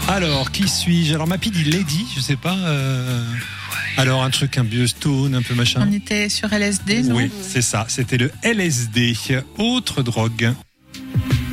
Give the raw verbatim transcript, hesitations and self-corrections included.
Alors, qui suis-je? Alors, Mappy dit Lady, je sais pas. Euh... Alors, un truc un peu stone, un peu machin. On était sur L S D, non? Oui, c'est ça. C'était le L S D. Autre drogue.